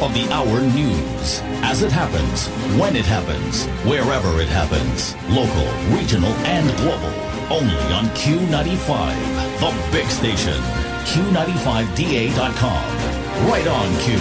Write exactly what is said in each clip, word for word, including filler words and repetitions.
top of the hour news. As it happens, when it happens, wherever it happens. Local, regional, and global. Only on Q ninety-five, the big station. Q ninety-five D A dot com. Right on Q.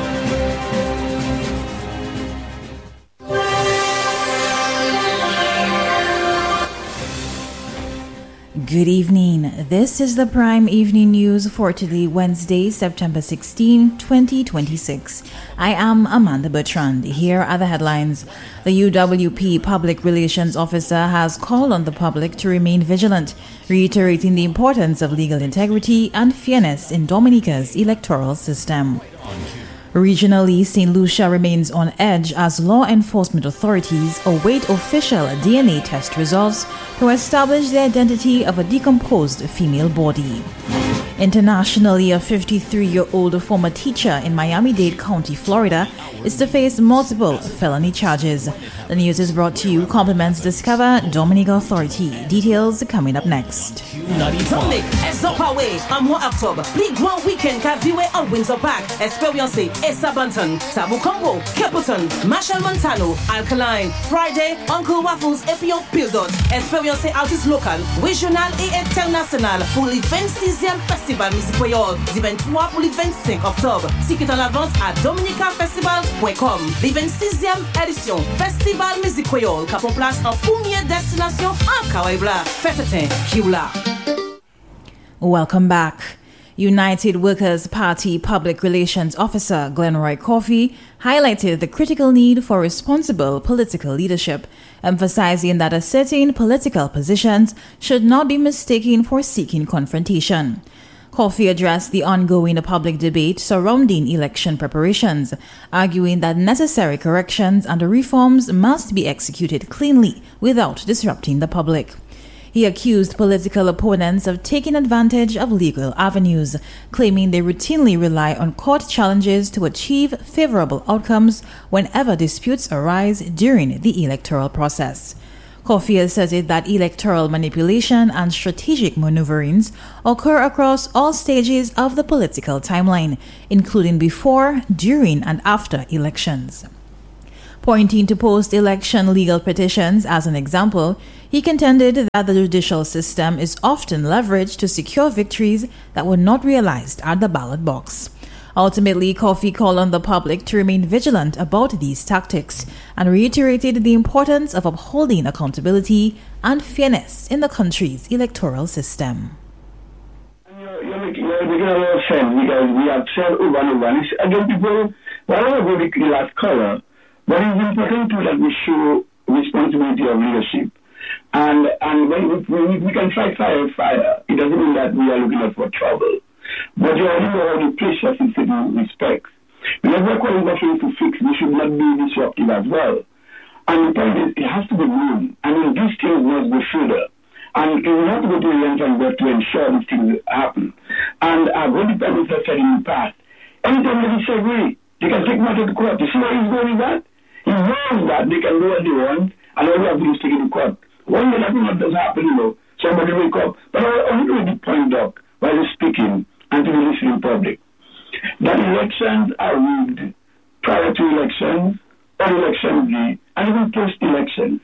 Good evening. This is the Prime Evening News for today, Wednesday, September sixteenth, twenty twenty-six. I am Amanda Bertrand. Here are the headlines. The U W P Public Relations Officer has called on the public to remain vigilant, reiterating the importance of legal integrity and fairness in Dominica's electoral system. Regionally, Saint Lucia remains on edge as law enforcement authorities await official D N A test results to establish the identity of a decomposed female body. Internationally, a fifty-three-year-old former teacher in Miami-Dade County, Florida, is to face multiple felony charges. The news is brought to you. Compliments Discover Dominica Authority. Details coming up next. Dominic, Ezopawe, Amo October, Big One Weekend, Kaviwe and Windsor Park, Experience, Esa Banton, Tabu Combo, Caputon, Marshall Montano, Alkaline, Friday, Uncle Waffles, Epio Pildot, Experience Artist Local, Regional et International pour le vingt-sixième Festival Musique Créole, du vingt-trois pour le vingt-cinq octobre. Ticket à la vente à dominica festival point com. Le vingt-sixième édition Festival Musique Créole, qui prend place en première destination en Kawaibla. Festetin, Kiula. Welcome back. United Workers' Party Public Relations Officer Glenroy Coffey highlighted the critical need for responsible political leadership, emphasizing that asserting political positions should not be mistaken for seeking confrontation. Coffey addressed the ongoing public debate surrounding election preparations, arguing that necessary corrections and reforms must be executed cleanly without disrupting the public. He accused political opponents of taking advantage of legal avenues, claiming they routinely rely on court challenges to achieve favorable outcomes whenever disputes arise during the electoral process. Coffey asserted that electoral manipulation and strategic maneuverings occur across all stages of the political timeline, including before, during, and after elections. Pointing to post-election legal petitions as an example, he contended that the judicial system is often leveraged to secure victories that were not realized at the ballot box. Ultimately, Coffey called on the public to remain vigilant about these tactics and reiterated the importance of upholding accountability and fairness in the country's electoral system. You're, you're, making, you're making a lot of sense because we have said over and over. Again, people, whatever go the last color, but it's important too that we show responsibility of leadership. And and when we, we can fight fire, fire, it doesn't mean that we are looking out for trouble. But you already know how to place us in certain respects. Because we're calling for things to fix, we should not be disruptive as well. And the point is, it has to be known. I mean, these things must go further. And we have to go to the length and work to ensure these things happen. And our good departments have said in the past, anytime they disagree, they can take matter to court. You see where he's going with that? He knows that they can do what they want, and all we have to do is take it to court. One day nothing does happen, you know, somebody wake up. But I want to make the point out while he's speaking and to the listening public that elections are rigged prior to elections, on election day, and even post-elections.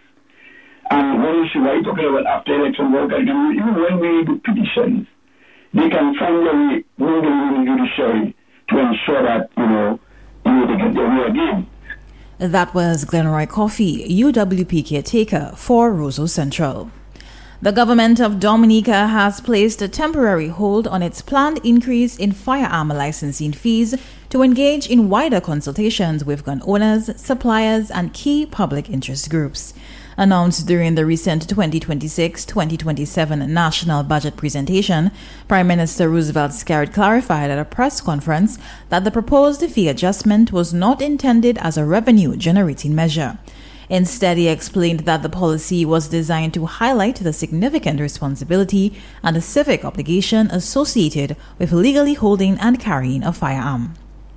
And when you see why you're talking about after election work, even when we do petitions, they can find a way, bring them in the judiciary to ensure that, you know, you know, they get their way again. That was Glenroy Coffey, U W P caretaker for Roseau Central. The government of Dominica has placed a temporary hold on its planned increase in firearm licensing fees to engage in wider consultations with gun owners, suppliers, and key public interest groups. Announced during the recent twenty twenty-six twenty twenty-seven national budget presentation, Prime Minister Roosevelt Skerrit clarified at a press conference that the proposed fee adjustment was not intended as a revenue-generating measure. Instead, he explained that the policy was designed to highlight the significant responsibility and the civic obligation associated with legally holding and carrying a firearm.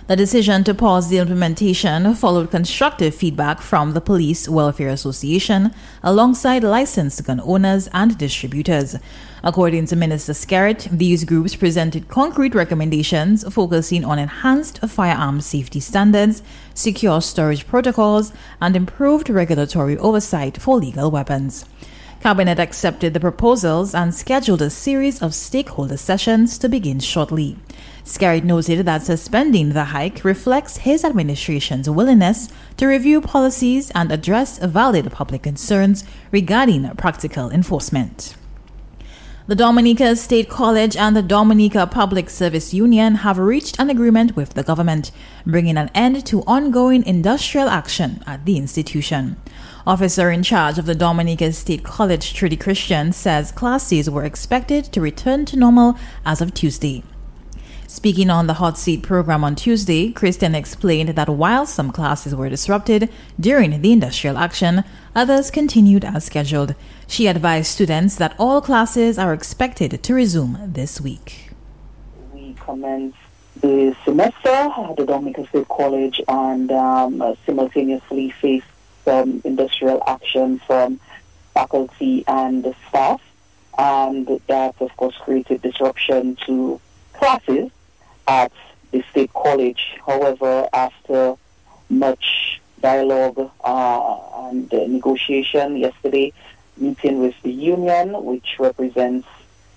The decision to pause the implementation followed constructive feedback from the Police Welfare Association alongside licensed gun owners and distributors. According to Minister Skerritt, these groups presented concrete recommendations focusing on enhanced firearms safety standards, secure storage protocols, and improved regulatory oversight for legal weapons. Cabinet accepted the proposals and scheduled a series of stakeholder sessions to begin shortly. Skerritt noted that suspending the hike reflects his administration's willingness to review policies and address valid public concerns regarding practical enforcement. The Dominica State College and the Dominica Public Service Union have reached an agreement with the government, bringing an end to ongoing industrial action at the institution. Officer in charge of the Dominica State College, Trudy Christian, says classes were expected to return to normal as of Tuesday. Speaking on the Hot Seat program on Tuesday, Christian explained that while some classes were disrupted during the industrial action, others continued as scheduled. She advised students that all classes are expected to resume this week. We commenced the semester at the Dominica State College and um, simultaneously faced some industrial action from faculty and staff, and that of course created disruption to classes at the State College. However, after much dialogue uh, and uh, negotiation yesterday, meeting with the union, which represents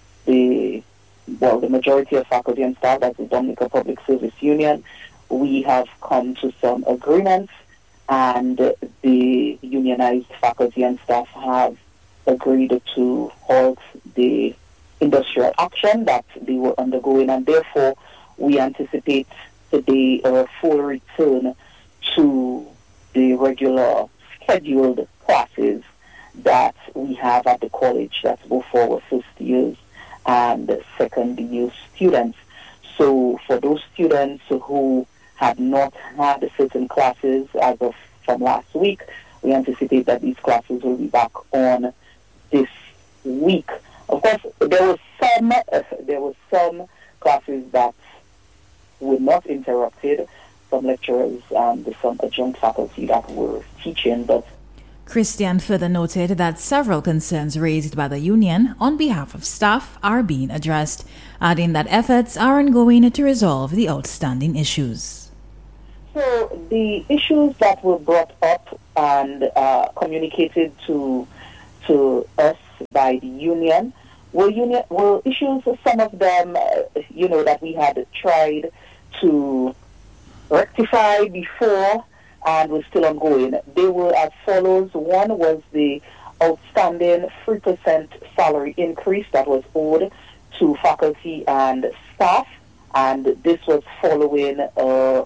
the well the majority of faculty and staff, that's the Dominica Public Service Union, we have come to some agreements, and the unionized faculty and staff have agreed to halt the industrial action that they were undergoing, and therefore we anticipate today a full return to the regular scheduled classes that we have at the college. That's both for our first years and second year students. So for those students who have not had certain classes as of from last week, we anticipate that these classes will be back on this week. Of course, there was some uh, there was some classes that were not interrupted, some lecturers and some adjunct faculty that were teaching, but Christian further noted that several concerns raised by the union on behalf of staff are being addressed, adding that efforts are ongoing to resolve the outstanding issues. So the issues that were brought up and uh, communicated to to us by the union were union were issues. Some of them, uh, you know, that we had tried to rectify before and was still ongoing. They were as follows. One was the outstanding three percent salary increase that was owed to faculty and staff, and this was following a,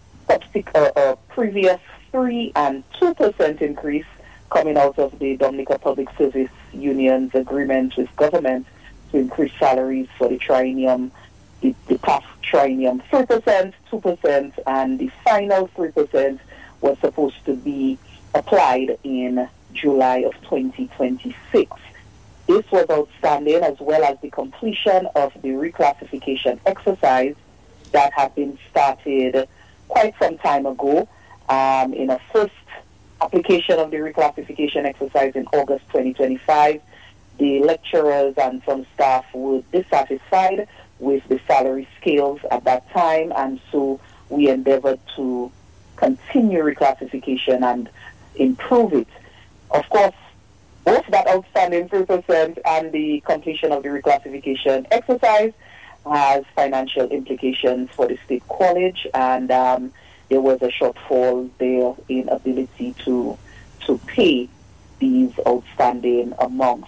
a, a previous three and two percent increase coming out of the Dominica Public Service Union's agreement with government to increase salaries for the triennium, the, the past triennium three percent, two percent, and the final three percent was supposed to be applied in July of twenty twenty-six. This was outstanding, as well as the completion of the reclassification exercise that had been started quite some time ago. Um, in a first application of the reclassification exercise in August twenty twenty-five, the lecturers and some staff were dissatisfied with the salary scales at that time, and so we endeavored to continue reclassification and improve it. Of course, both that outstanding three percent and the completion of the reclassification exercise has financial implications for the State College, and um, there was a shortfall there in ability to to pay these outstanding amounts.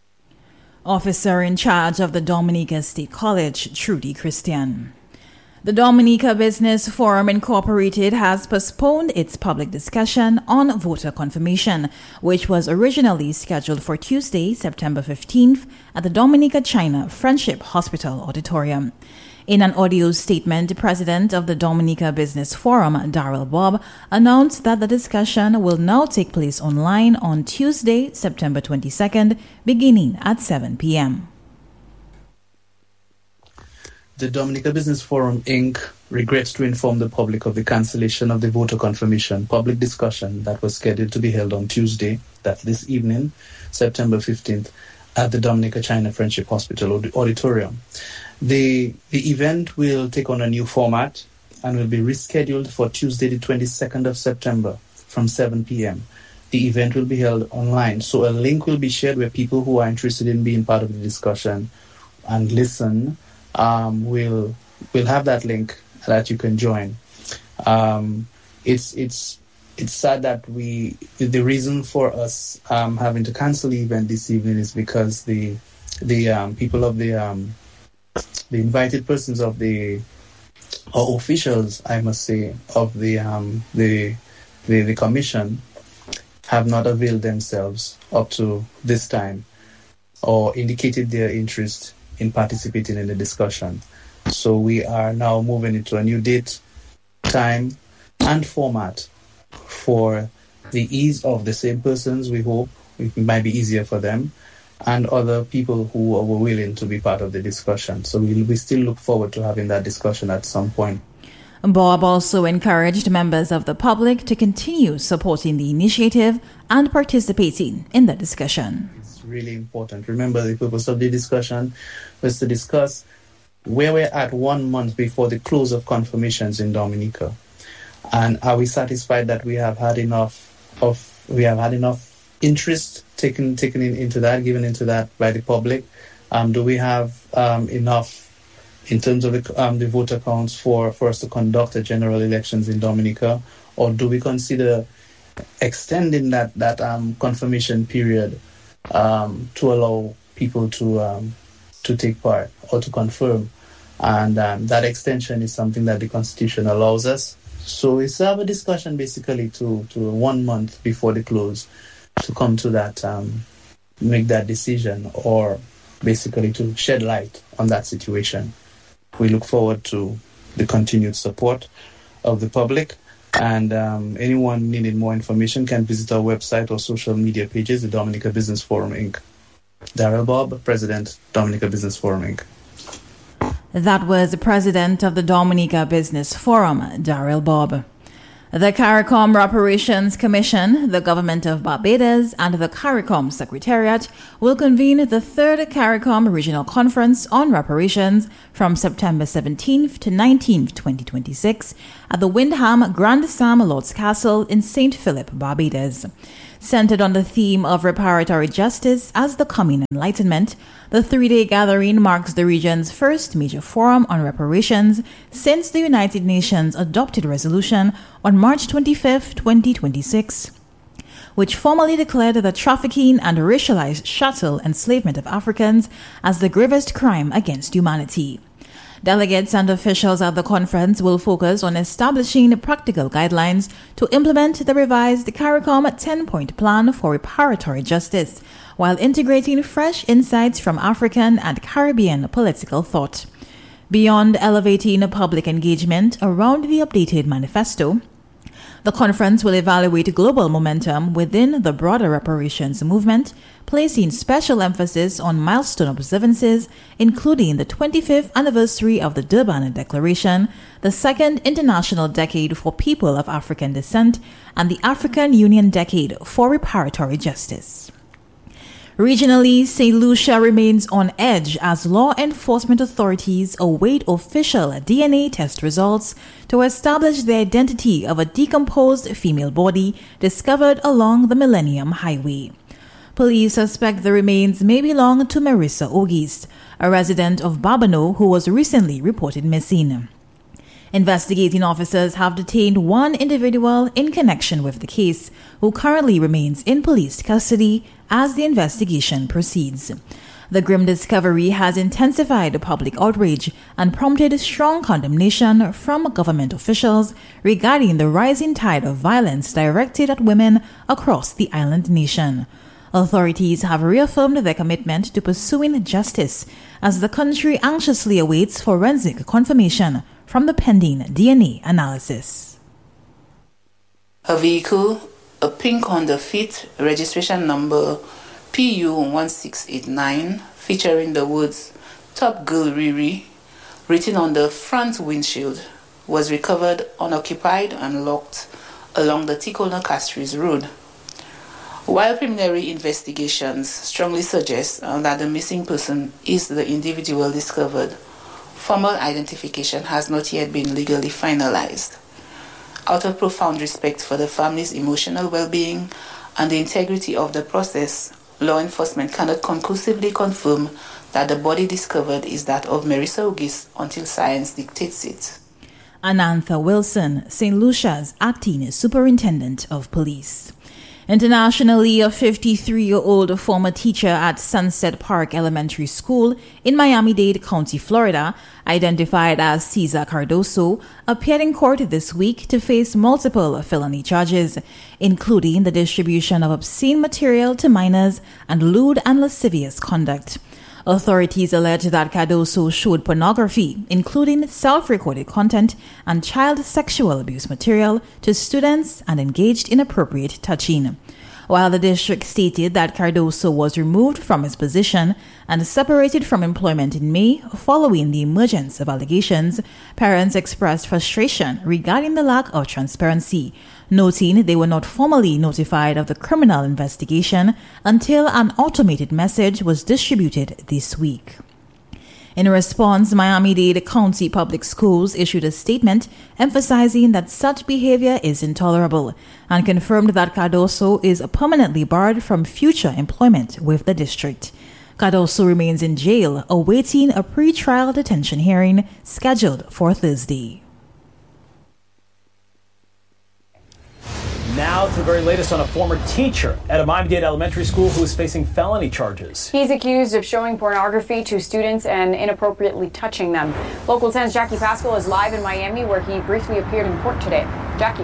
Officer in charge of the Dominica State College, Trudy Christian. The Dominica Business Forum Incorporated has postponed its public discussion on voter confirmation, which was originally scheduled for Tuesday, September fifteenth at the Dominica China Friendship Hospital Auditorium. In an audio statement, the president of the Dominica Business Forum, Darrell Bob, announced that the discussion will now take place online on Tuesday, September twenty-second, beginning at seven p.m. The Dominica Business Forum, Incorporated regrets to inform the public of the cancellation of the voter confirmation public discussion that was scheduled to be held on Tuesday, that's this evening, September fifteenth, at the Dominica China Friendship Hospital Auditorium. The, the event will take on a new format and will be rescheduled for Tuesday, the twenty-second of September from seven p.m. The event will be held online, so a link will be shared where people who are interested in being part of the discussion and listen um, will will have that link that you can join. Um, it's it's it's sad that we the reason for us um, having to cancel the event this evening is because the the um, people of the um, the invited persons of the or officials, I must say, of the um, the, the the commission have not availed themselves up to this time or indicated their interest in participating in the discussion. So we are now moving into a new date, time, and format for the ease of the same persons, we hope. It might be easier for them, and other people who were willing to be part of the discussion. So we, we still look forward to having that discussion at some point. Bob also encouraged members of the public to continue supporting the initiative and participating in the discussion. It's really important. Remember, the purpose of the discussion was to discuss where we're at one month before the close of confirmations in Dominica. And are we satisfied that we have had enough of we have had enough interest taken taken in, into that, given into that by the public? Um, do we have um, enough in terms of the, um, the voter counts for, for us to conduct the general elections in Dominica? Or do we consider extending that, that um, confirmation period um, to allow people to um, to take part or to confirm? And um, that extension is something that the Constitution allows us. So it's have a discussion basically to, to one month before the close to come to that, um, make that decision, or basically to shed light on that situation. We look forward to the continued support of the public, and um, anyone needing more information can visit our website or social media pages, the Dominica Business Forum, Incorporated. Daryl Bob, President, Dominica Business Forum, Incorporated. That was the president of the Dominica Business Forum, Daryl Bob. The CARICOM Reparations Commission, the Government of Barbados, and the CARICOM Secretariat will convene the third CARICOM Regional Conference on Reparations from September seventeenth to nineteenth, twenty twenty-six at the Windham Grand Sam Lords Castle in Saint Philip, Barbados. Centered on the theme of reparatory justice as the coming enlightenment, the three-day gathering marks the region's first major forum on reparations since the United Nations adopted resolution on March twenty-fifth, twenty twenty-six, which formally declared the trafficking and racialized chattel enslavement of Africans as the gravest crime against humanity. Delegates and officials at the conference will focus on establishing practical guidelines to implement the revised CARICOM ten-point plan for reparatory justice, while integrating fresh insights from African and Caribbean political thought. Beyond elevating public engagement around the updated manifesto, the conference will evaluate global momentum within the broader reparations movement, placing special emphasis on milestone observances, including the twenty-fifth anniversary of the Durban Declaration, the Second International Decade for People of African Descent, and the African Union Decade for Reparatory Justice. Regionally, Saint Lucia remains on edge as law enforcement authorities await official D N A test results to establish the identity of a decomposed female body discovered along the Millennium Highway. Police suspect the remains may belong to Marissa Auguste, a resident of Babonneau who was recently reported missing. Investigating officers have detained one individual in connection with the case, who currently remains in police custody as the investigation proceeds. The grim discovery has intensified public outrage and prompted strong condemnation from government officials regarding the rising tide of violence directed at women across the island nation. Authorities have reaffirmed their commitment to pursuing justice as the country anxiously awaits forensic confirmation from the pending D N A analysis. A vehicle, a pink Honda Fit, registration number P U one six eight nine, featuring the words Top Girl Riri, written on the front windshield, was recovered unoccupied and locked along the Tikolna Castries Road. While preliminary investigations strongly suggest uh, that the missing person is the individual discovered, formal identification has not yet been legally finalized. Out of profound respect for the family's emotional well-being and the integrity of the process, law enforcement cannot conclusively confirm that the body discovered is that of Marissa Ogis until science dictates it. Anantha Wilson, Saint Lucia's acting superintendent of police. Internationally, a fifty-three-year-old former teacher at Sunset Park Elementary School in Miami-Dade County, Florida, identified as Cesar Cardoso, appeared in court this week to face multiple felony charges, including the distribution of obscene material to minors and lewd and lascivious conduct. Authorities allege that Cardoso showed pornography, including self-recorded content and child sexual abuse material, to students and engaged in inappropriate touching. While the district stated that Cardoso was removed from his position and separated from employment in May following the emergence of allegations, parents expressed frustration regarding the lack of transparency, noting they were not formally notified of the criminal investigation until an automated message was distributed this week. In response, Miami-Dade County Public Schools issued a statement emphasizing that such behavior is intolerable and confirmed that Cardoso is permanently barred from future employment with the district. Cardoso remains in jail awaiting a pre-trial detention hearing scheduled for Thursday. Now to the very latest on a former teacher at a Miami-Dade elementary school who is facing felony charges. He's accused of showing pornography to students and inappropriately touching them. Local ten's Jackie Pascal is live in Miami, where he briefly appeared in court today. Jackie.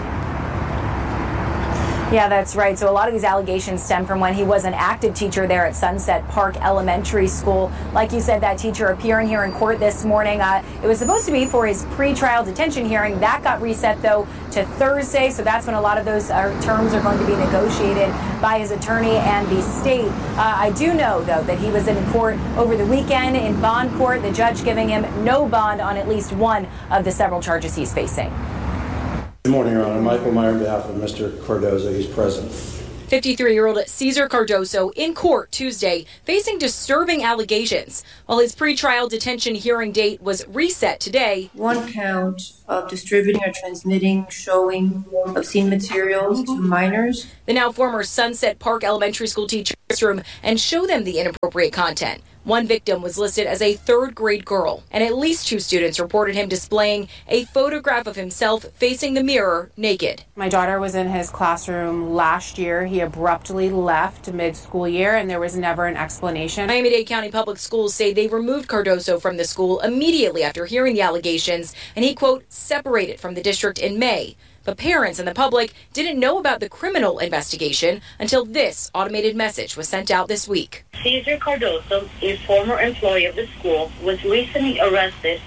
Yeah, that's right. So a lot of these allegations stem from when he was an active teacher there at Sunset Park Elementary School. Like you said, that teacher appearing here in court this morning. Uh, it was supposed to be for his pre-trial detention hearing. That got reset, though, to Thursday. So that's when a lot of those uh, terms are going to be negotiated by his attorney and the state. Uh, I do know, though, that he was in court over the weekend in bond court, the judge giving him no bond on at least one of the several charges he's facing. Good morning, Your Honor. Michael Meyer on behalf of Mister Cardoso. He's present. fifty-three-year-old Cesar Cardoso in court Tuesday facing disturbing allegations. While his pretrial detention hearing date was reset today, one count of distributing or transmitting, showing obscene materials to minors. The now former Sunset Park Elementary School teacher room and show them the inappropriate content. One victim was listed as a third grade girl, and at least two students reported him displaying a photograph of himself facing the mirror naked. My daughter was in his classroom last year. He abruptly left mid-school year, and there was never an explanation. Miami-Dade County Public Schools say they removed Cardoso from the school immediately after hearing the allegations, and he, quote, separated from the district in May. But parents and the public didn't know about the criminal investigation until this automated message was sent out this week. Cesar Cardoso, a former employee of the school, was recently arrested.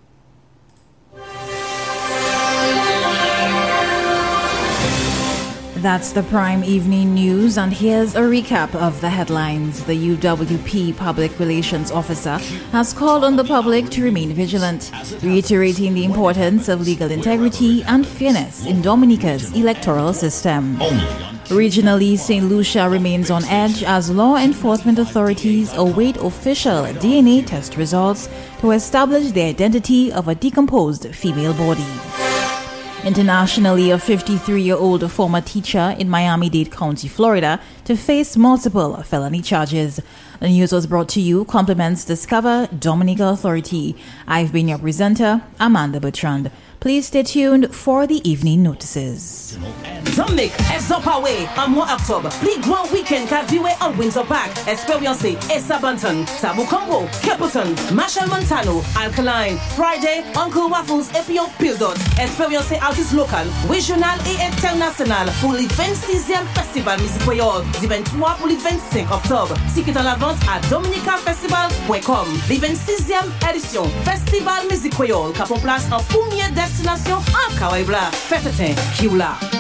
That's the Prime Evening News, and here's a recap of the headlines. The U W P Public Relations Officer has called on the public to remain vigilant, reiterating the importance of legal integrity and fairness in Dominica's electoral system. Regionally, Saint Lucia remains on edge as law enforcement authorities await official D N A test results to establish the identity of a decomposed female body. Internationally, a fifty-three-year-old former teacher in Miami-Dade County, Florida, to face multiple felony charges. The news was brought to you compliments Discover Dominica Authority. I've been your presenter, Amanda Bertrand. Please stay tuned for the evening notices. Dominic, Ezopawe, Amwa October, Big Grand Weekend, Kaviwe and Windsor Park, Experience, Esa Banton, Tabu Combo, Caputon, Marshall Montano, Alkaline, Friday, Uncle Waffles, Epio Pildot, Experience Artist Local, Regional et International pour le vingt-sixième Festival Musique Creole, du vingt-trois pour le vingt-cinq octobre. Ticket en la vente à dominica festival point com. Le vingt-sixième édition Festival Musique Creole, qui prend place en première destination en Kawaii Bla. Festetin, Kioula.